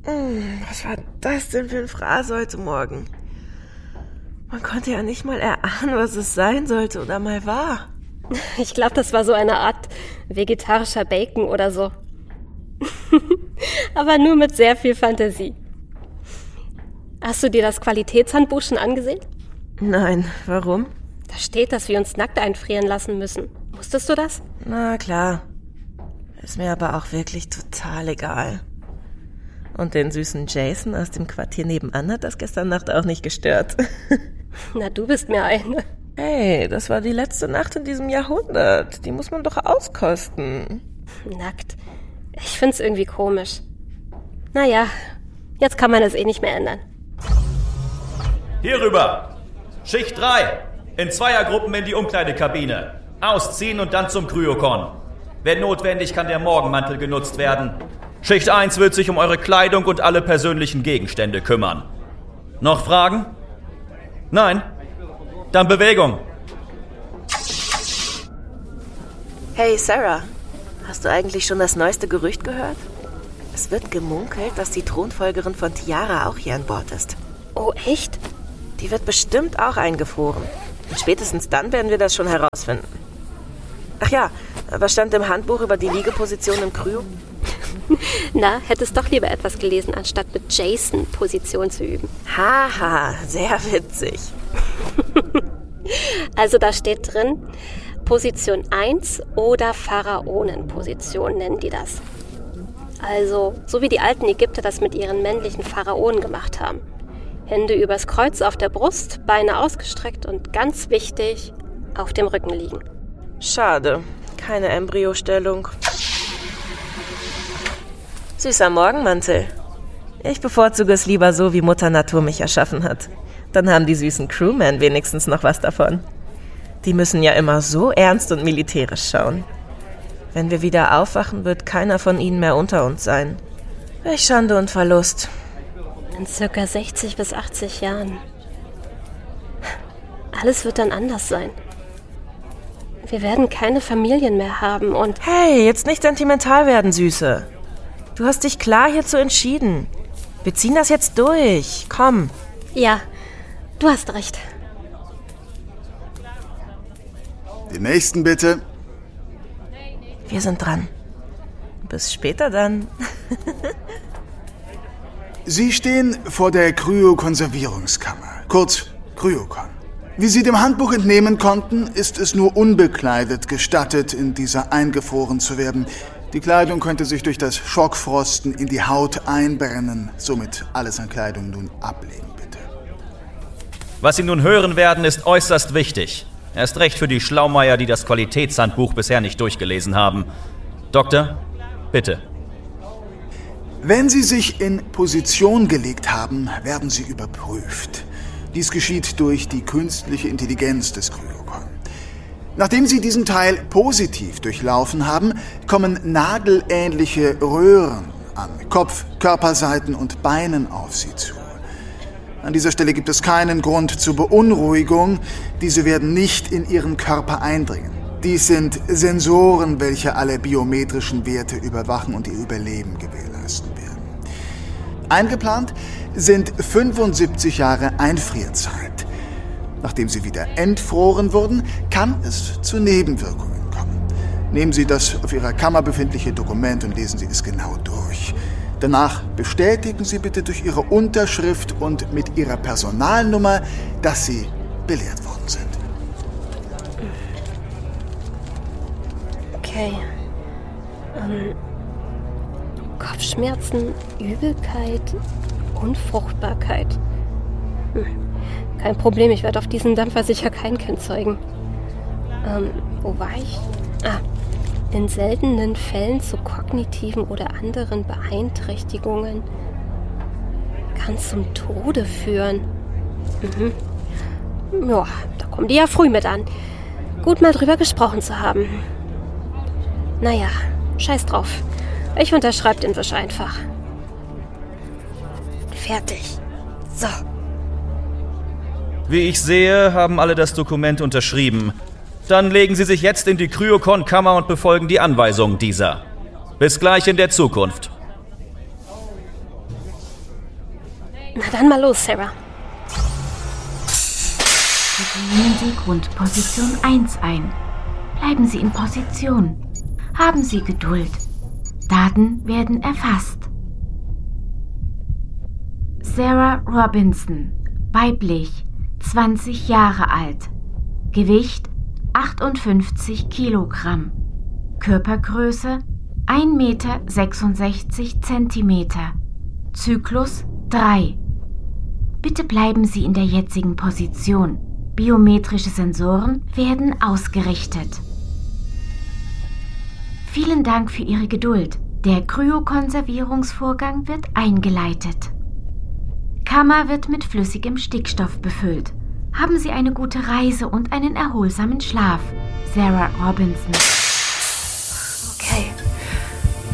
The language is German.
Was war das denn für ein Fraß heute Morgen? Man konnte ja nicht mal erahnen, was es sein sollte oder mal war. Ich glaube, das war so eine Art vegetarischer Bacon oder so. Aber nur mit sehr viel Fantasie. Hast du dir das Qualitätshandbuch schon angesehen? Nein, warum? Da steht, dass wir uns nackt einfrieren lassen müssen. Wusstest du das? Na klar. Ist mir aber auch wirklich total egal. Und den süßen Jason aus dem Quartier nebenan hat das gestern Nacht auch nicht gestört. Na, du bist mir eine. Hey, das war die letzte Nacht in diesem Jahrhundert. Die muss man doch auskosten. Nackt. Ich find's irgendwie komisch. Naja, jetzt kann man es eh nicht mehr ändern. Hier rüber. Schicht 3. In Zweiergruppen in die Umkleidekabine. Ausziehen und dann zum Kryokon. Wenn notwendig, kann der Morgenmantel genutzt werden. Schicht 1 wird sich um eure Kleidung und alle persönlichen Gegenstände kümmern. Noch Fragen? Nein? Dann Bewegung. Hey Sarah, hast du eigentlich schon das neueste Gerücht gehört? Es wird gemunkelt, dass die Thronfolgerin von Tiara auch hier an Bord ist. Oh, echt? Die wird bestimmt auch eingefroren. Und spätestens dann werden wir das schon herausfinden. Ach ja, was stand im Handbuch über die Liegeposition im Kryo? Na, hättest doch lieber etwas gelesen, anstatt mit Jason Position zu üben. Haha, sehr witzig. Also da steht drin, Position 1 oder Pharaonenposition nennen die das. Also, so wie die alten Ägypter das mit ihren männlichen Pharaonen gemacht haben. Hände übers Kreuz auf der Brust, Beine ausgestreckt und ganz wichtig, auf dem Rücken liegen. Schade, keine Embryostellung. Süßer Morgenmantel. Ich bevorzuge es lieber so, wie Mutter Natur mich erschaffen hat. Dann haben die süßen Crewmen wenigstens noch was davon. Die müssen ja immer so ernst und militärisch schauen. Wenn wir wieder aufwachen, wird keiner von ihnen mehr unter uns sein. Welch Schande und Verlust. In circa 60 bis 80 Jahren. Alles wird dann anders sein. Wir werden keine Familien mehr haben und... Hey, jetzt nicht sentimental werden, Süße. Du hast dich klar hierzu entschieden. Wir ziehen das jetzt durch. Komm. Ja, du hast recht. Den nächsten bitte. Wir sind dran. Bis später dann. Sie stehen vor der Kryokonservierungskammer, kurz Kryokon. Wie Sie dem Handbuch entnehmen konnten, ist es nur unbekleidet gestattet, in dieser eingefroren zu werden. Die Kleidung könnte sich durch das Schockfrosten in die Haut einbrennen. Somit alles an Kleidung nun ablegen, bitte. Was Sie nun hören werden, ist äußerst wichtig. Erst recht für die Schlaumeier, die das Qualitätshandbuch bisher nicht durchgelesen haben. Doktor, bitte. Wenn Sie sich in Position gelegt haben, werden Sie überprüft. Dies geschieht durch die künstliche Intelligenz des Kryokon. Nachdem Sie diesen Teil positiv durchlaufen haben, kommen nagelähnliche Röhren an Kopf, Körperseiten und Beinen auf Sie zu. An dieser Stelle gibt es keinen Grund zur Beunruhigung. Diese werden nicht in Ihren Körper eindringen. Dies sind Sensoren, welche alle biometrischen Werte überwachen und Ihr Überleben gewährleisten werden. Eingeplant sind 75 Jahre Einfrierzeit. Nachdem Sie wieder entfroren wurden, kann es zu Nebenwirkungen kommen. Nehmen Sie das auf Ihrer Kammer befindliche Dokument und lesen Sie es genau durch. Danach bestätigen Sie bitte durch Ihre Unterschrift und mit Ihrer Personalnummer, dass Sie belehrt worden sind. Okay. Kopfschmerzen, Übelkeit, Unfruchtbarkeit. Kein Problem, ich werde auf diesem Dampfer sicher kein Kind zeugen. Wo war ich? In seltenen Fällen zu kognitiven oder anderen Beeinträchtigungen kann zum Tode führen. Ja, da kommen die ja früh mit an. Gut mal drüber gesprochen zu haben. Naja, scheiß drauf. Ich unterschreibe den Wisch einfach. Fertig. So. Wie ich sehe, haben alle das Dokument unterschrieben. Dann legen Sie sich jetzt in die Kryokon-Kammer und befolgen die Anweisungen dieser. Bis gleich in der Zukunft. Na dann mal los, Sarah. Nehmen Sie Grundposition 1 ein. Bleiben Sie in Position. Haben Sie Geduld. Daten werden erfasst. Sarah Robinson, weiblich, 20 Jahre alt. Gewicht 58 Kilogramm. Körpergröße 1,66 Meter. Zyklus 3. Bitte bleiben Sie in der jetzigen Position. Biometrische Sensoren werden ausgerichtet. Vielen Dank für Ihre Geduld. Der Kryokonservierungsvorgang wird eingeleitet. Kammer wird mit flüssigem Stickstoff befüllt. Haben Sie eine gute Reise und einen erholsamen Schlaf. Sarah Robinson.